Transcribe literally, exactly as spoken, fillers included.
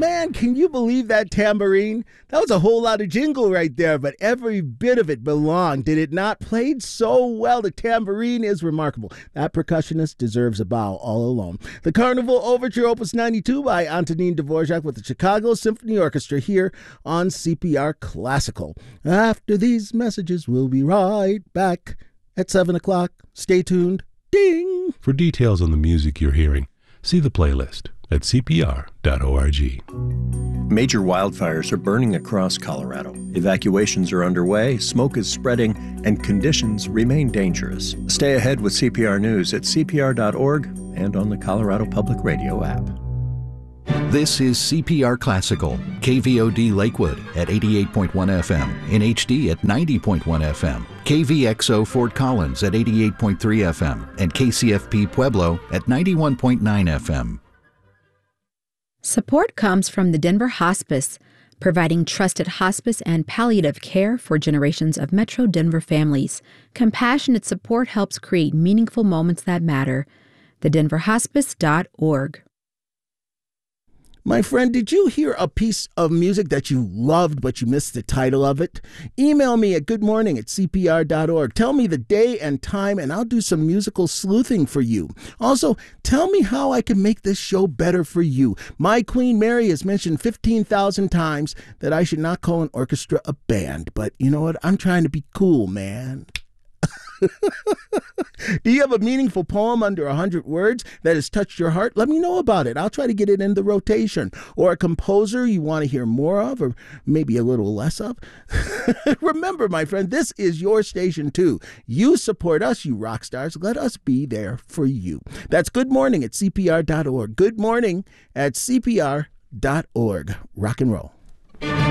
Man, can you believe that tambourine? That was a whole lot of jingle right there, but every bit of it belonged. Did it not? Played so well. The tambourine is remarkable. That percussionist deserves a bow all alone. The Carnival Overture, Opus ninety-two by Antonin Dvorak with the Chicago Symphony Orchestra here on C P R Classical. After these messages, we'll be right back at seven o'clock. Stay tuned. Ding! For details on the music you're hearing, see the playlist at c p r dot org. Major wildfires are burning across Colorado. Evacuations are underway, smoke is spreading, and conditions remain dangerous. Stay ahead with C P R News at c p r dot org and on the Colorado Public Radio app. This is C P R Classical, K V O D Lakewood at eighty-eight point one F M, in H D at ninety point one F M, K V X O Fort Collins at eighty-eight point three F M, and K C F P Pueblo at ninety-one point nine F M. Support comes from the Denver Hospice, providing trusted hospice and palliative care for generations of Metro Denver families. Compassionate support helps create meaningful moments that matter. the denver hospice dot org. My friend, did you hear a piece of music that you loved but you missed the title of it? Email me at goodmorning at c p r dot org. Tell me the day and time and I'll do some musical sleuthing for you. Also, tell me how I can make this show better for you. My Queen Mary has mentioned fifteen thousand times that I should not call an orchestra a band. But you know what? I'm trying to be cool, man. Do you have a meaningful poem under one hundred words that has touched your heart? Let me know about it. I'll try to get it in the rotation. Or a composer you want to hear more of, or maybe a little less of? Remember, my friend, this is your station too. You support us, you rock stars. Let us be there for you. That's Good Morning at c p r dot org. Good Morning at c p r dot org. Rock and roll.